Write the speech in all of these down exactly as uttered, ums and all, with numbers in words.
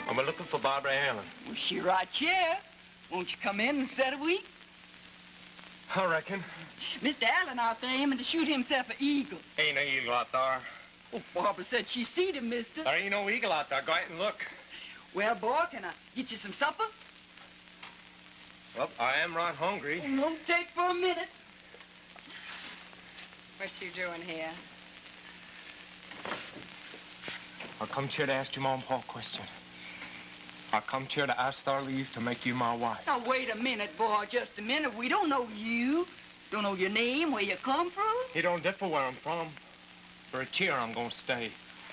I'm looking for Barbara Allen. Well, she right here. Won't you come in and set a week? I reckon. Mister Allen out there aiming to shoot himself an eagle. Ain't no eagle out there. Oh, Barbara said she seen him, mister. There ain't no eagle out there. Go out and look. Well, boy, can I get you some supper? Well, I am right hungry. It won't take for a minute. What you doing here? I come here to ask your mom Paul a question. I come here to ask their leave to make you my wife. Now, wait a minute, boy, just a minute. We don't know you. Don't know your name, where you come from. He don't differ where I'm from. For a cheer, I'm gonna stay.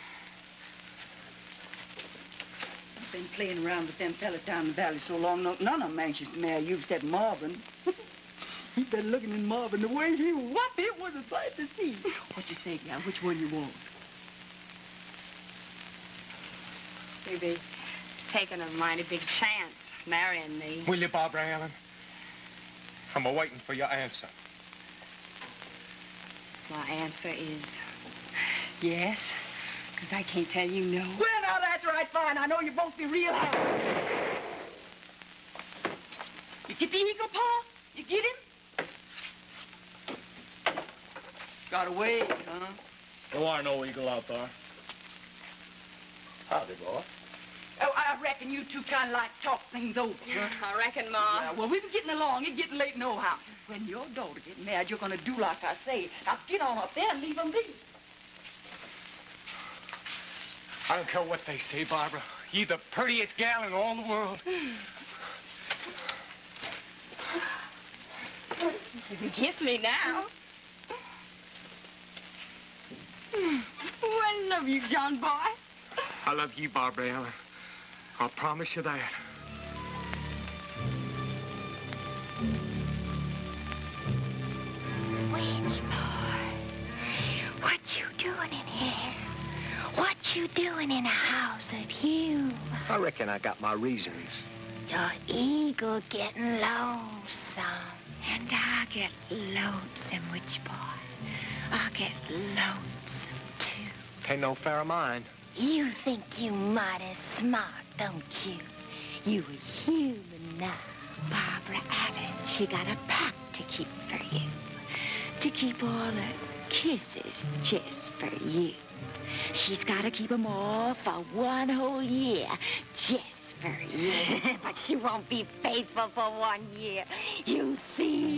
I've been playing around with them fellas down in the valley so long, no, none of them anxious to marry you except Marvin. He been looking at Marvin the way he whopped. It was a sight to see. What you say, gal? Which one you want? You be taking a mighty big chance marrying me. Will you, Barbara Allen? I'm a-waiting for your answer. My answer is yes, because I can't tell you no. Well, now, that's right, fine. I know you both be real hard. You get the eagle, Pa? You get him? Got away, huh? There are no eagle out there. Howdy, boy. Oh, I reckon you two kind of like talk things over. Huh? I reckon, Ma. Yeah, well, we've been getting along. It's getting late nohow. When your daughter gets mad, you're going to do like I say. Now, get on up there and leave them be. I don't care what they say, Barbara. You're the prettiest gal in all the world. You can kiss me now. Oh, I love you, John boy. I love you, Barbara Allen. I'll promise you that. Witch boy, what you doing in here? What you doing in a house of you? I reckon I got my reasons. Your eagle getting lonesome. And I get lonesome, witch boy. I get lonesome, too. Ain't no fair of mine. You think you mighty smart, don't you? You a human now. Barbara Allen, she got a pact to keep for you. To keep all her kisses just for you. She's got to keep them all for one whole year just for you. But she won't be faithful for one year. You see?